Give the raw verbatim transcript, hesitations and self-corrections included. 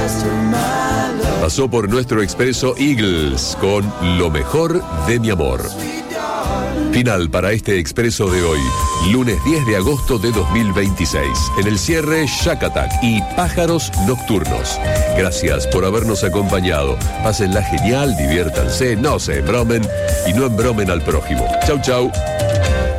Pasó por nuestro expreso Eagles con Lo mejor de mi amor. Final para este expreso de hoy, lunes diez de agosto de dos mil veintiséis. En el cierre, Shack Attack y Pájaros Nocturnos. Gracias por habernos acompañado. Pásenla genial, diviértanse, no se embromen y no embromen al prójimo. Chau, chau.